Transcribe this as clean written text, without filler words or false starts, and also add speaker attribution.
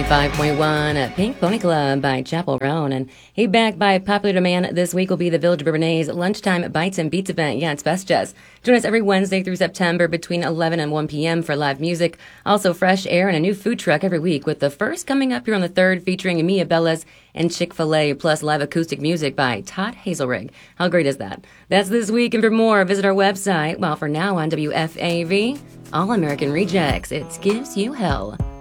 Speaker 1: 95.1 at Pink Pony Club by Chapel Roan. And hey, back by popular demand this week will be the Village Bourbonnais Lunchtime Bites and Beats event. Yeah, it's Best Jazz. Join us every Wednesday through September between 11 and 1 p.m. for live music. Also fresh air and a new food truck every week, with the first coming up here on the 3rd featuring Mia Bellas and Chick-fil-A, plus live acoustic music by Todd Hazelrig. How great is that? That's this week, and for more, visit our website. Well, for now on WFAV, All American Rejects, it gives you hell.